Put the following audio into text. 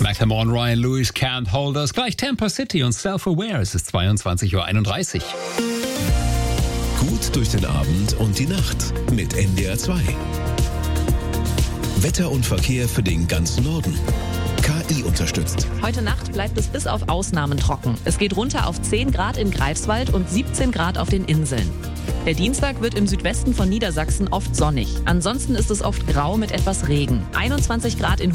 Macklemore, Ryan Lewis, Can't Hold Us. Gleich Tampa City und Self-Aware. Es ist 22:31 Uhr. Gut durch den Abend und die Nacht mit NDR 2. Wetter und Verkehr für den ganzen Norden. KI unterstützt. Heute Nacht bleibt es bis auf Ausnahmen trocken. Es geht runter auf 10 Grad in Greifswald und 17 Grad auf den Inseln. Der Dienstag wird im Südwesten von Niedersachsen oft sonnig. Ansonsten ist es oft grau mit etwas Regen. 21 Grad in